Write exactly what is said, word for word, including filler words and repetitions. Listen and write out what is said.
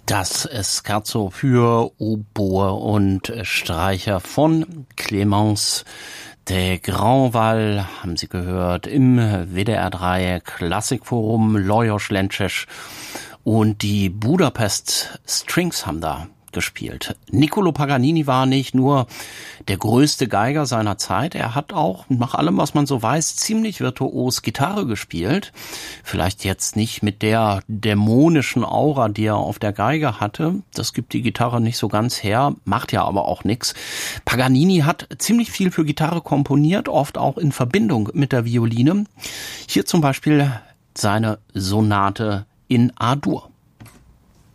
Das Scherzo für Oboe und Streicher von Clémence de Grandval, haben Sie gehört, im W D R drei Klassikforum. Lajos Lences und die Budapest Strings haben da gespielt. Niccolò Paganini war nicht nur der größte Geiger seiner Zeit, er hat auch, nach allem, was man so weiß, ziemlich virtuos Gitarre gespielt. Vielleicht jetzt nicht mit der dämonischen Aura, die er auf der Geige hatte. Das gibt die Gitarre nicht so ganz her, macht ja aber auch nichts. Paganini hat ziemlich viel für Gitarre komponiert, oft auch in Verbindung mit der Violine. Hier zum Beispiel seine Sonate in A-Dur.